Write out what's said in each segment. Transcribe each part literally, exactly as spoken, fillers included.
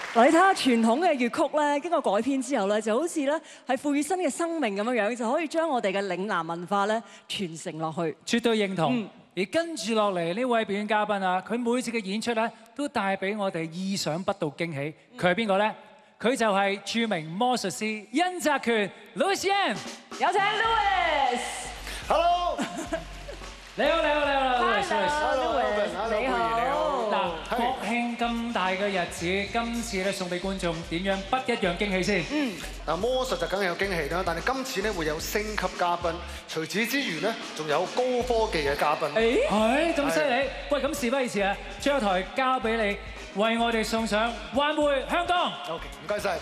嗱，你睇下傳統嘅粵曲咧，經過改編之後咧，就好似咧係賦予新嘅生命咁樣樣，就可以將我哋嘅嶺南文化咧傳承落去。 絕對認同。 嗯、 而跟住落嚟呢位表演嘉賓啊，佢每次嘅演出咧都帶俾我哋意想不到驚喜。佢係邊個咧？佢就係著名魔術師殷澤權 Lucien， 有請 Louis。 Hello。 你好，你好，你好 ，Louis。你好。 嗱，國慶咁大嘅日子，今次咧送俾觀眾點樣不一樣驚喜先？ 嗯。嗱，魔術就梗係有驚喜啦，但係今次咧會有星級嘉賓，除此之餘咧仲有高科技嘅嘉賓。 誒，係咁犀利！喂，咁事不宜遲啊，將台交俾你，為我哋送上還回香港。 OK，唔該晒。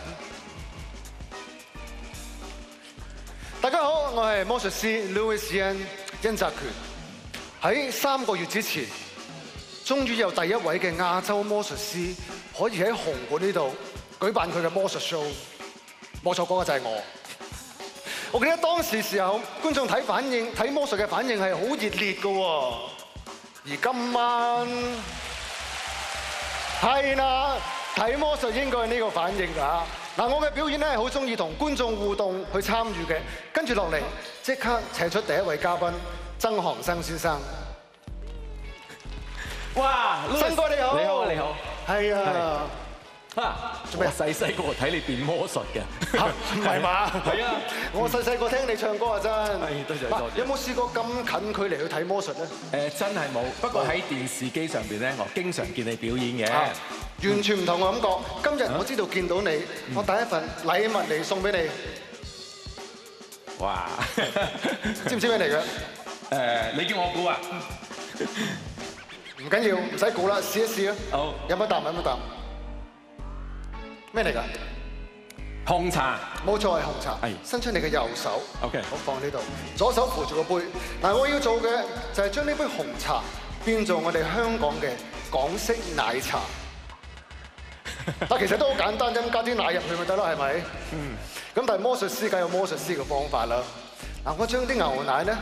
大家好，我係魔術師 Lucien 殷澤權。喺三個月之前，終於有第一位嘅亞洲魔術師可以喺紅館呢度舉辦佢嘅魔術 show。冇錯，嗰個就係我。我記得當時時候，觀眾睇反應、睇魔術嘅反應係好熱烈嘅喎。而今晚係啦，睇魔術應該係呢個反應㗎。嗱，我嘅表演咧係好中意同觀眾互動去參與嘅。跟住落嚟，即刻請出第一位嘉賓。曾航生先生， 哇！ 新哥你好， 你好，你好， 係啊， 啊，做咩細細個睇你變魔術嘅？ 唔係嘛？係啊，我細細個聽你唱歌啊真。 係，多謝多謝。 有冇試過咁近距離去睇魔術咧？ 誒，真係冇。不過喺電視機上邊咧，我經常見你表演嘅。 完全唔同嘅感覺。今日我知道見到你，我帶一份禮物嚟送俾你。 哇！ 知唔知咩嚟嘅？ 誒，你叫我估啊？ 唔緊要，唔使估啦，試一試啊！ 好， 飲一啖，飲一啖。咩嚟㗎？ 紅茶。 冇錯，係紅茶。 係。伸出你嘅右手。 OK。 好，放呢度。左手扶住個杯。嗱，我要做嘅就係將呢杯紅茶變做我哋香港嘅港式奶茶。但其實都好簡單，咁加啲奶入去咪得啦，係咪？嗯。咁但係魔術師梗有魔術師嘅方法啦。嗱，我將啲牛奶咧